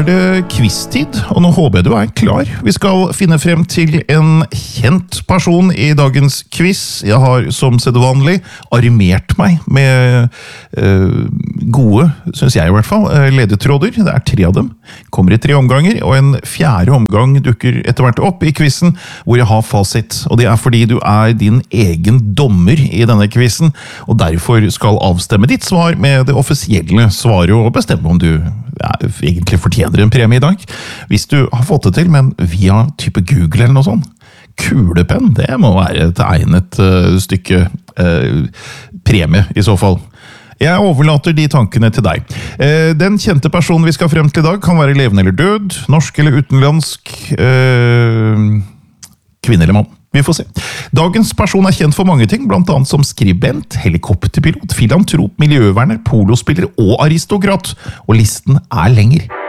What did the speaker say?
det quiz-tid, og nå håper jeg du er klar. Vi skal finne frem til en kjent person i dagens quiz. Jeg har som sedvanlig armert meg med gode, synes jeg i hvert fall, ledetråder. Det er 3 av dem. Kommer i 3 omganger, og en 4. omgang dukker etter hvert opp i quizen, hvor jeg har fasit. Og det er fordi du er din egen dommer i denne quizen, og derfor skal avstemme ditt svar med det offisielle svaret, og bestemme om du egentlig fortjener en premie i dag. Hvis du har fått det til, men via type Google eller noe sånt. Kulepenn, det må være et egnet stykke premie i så fall. Jeg overlater de tankene til deg. Den kjente personen vi skal frem til i dag kan være levende eller død, norsk eller utenlandsk, kvinne eller mann. Vi får se. Dagens person er kjent for mange ting, blant annet som skribent, helikopterpilot, filantrop, miljøverner, polospiller og aristokrat. Og listen er lenger.